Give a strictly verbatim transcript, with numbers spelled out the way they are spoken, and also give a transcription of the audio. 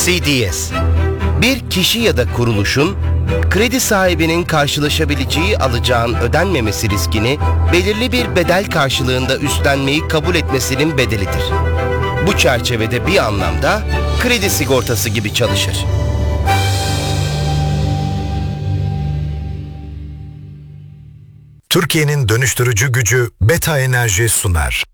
C D S, bir kişi ya da kuruluşun kredi sahibinin karşılaşabileceği alacağın ödenmemesi riskini belirli bir bedel karşılığında üstlenmeyi kabul etmesinin bedelidir. Bu çerçevede bir anlamda kredi sigortası gibi çalışır. Türkiye'nin dönüştürücü gücü Beta Enerji sunar.